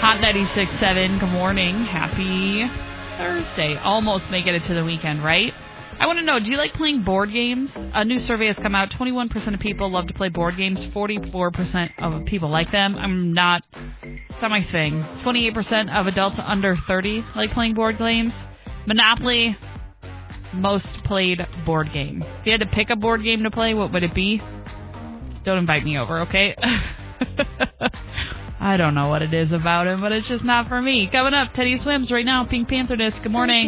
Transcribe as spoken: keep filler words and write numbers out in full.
Hot ninety-six point seven. Good morning. Happy Thursday. Almost making it to the weekend, right? I want to know, do you like playing board games? A new survey has come out. twenty-one percent of people love to play board games. forty-four percent of people like them. I'm not, it's not my thing. twenty-eight percent of adults under thirty like playing board games. Monopoly, most played board game. If you had to pick a board game to play, what would it be? Don't invite me over, okay? I don't know what it is about him, but it's just not for me. Coming up, Teddy Swims right now, Pink Panther Disc. Good morning.